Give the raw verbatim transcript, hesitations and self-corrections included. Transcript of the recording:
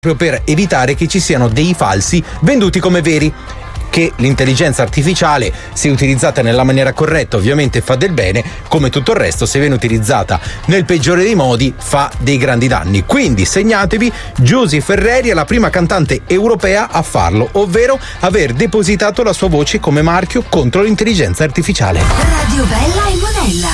proprio per evitare che ci siano dei falsi venduti come veri. Che l'intelligenza artificiale, se utilizzata nella maniera corretta, ovviamente fa del bene, come tutto il resto, se viene utilizzata nel peggiore dei modi, fa dei grandi danni. Quindi segnatevi, Giusy Ferreri è la prima cantante europea a farlo, ovvero aver depositato la sua voce come marchio contro l'intelligenza artificiale. Radio Bella e Monella.